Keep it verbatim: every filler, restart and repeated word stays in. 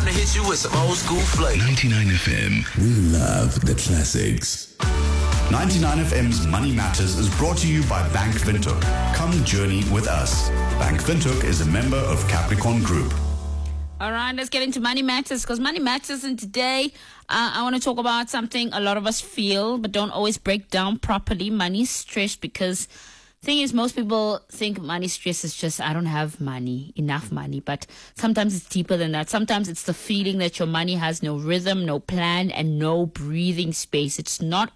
to hit you with some old school flavor. ninety-nine F M. We love the classics. ninety-nine F M's Money Matters is brought to you by Bank Windhoek. Come journey with us. Bank Windhoek is a member of Capricorn Group. All right, let's get into Money Matters, because Money Matters, and today uh, I want to talk about something a lot of us feel but don't always break down properly: money stress. Because the thing is, most people think money stress is just, I don't have money, enough money. But sometimes it's deeper than that. Sometimes it's the feeling that your money has no rhythm, no plan, and no breathing space. It's not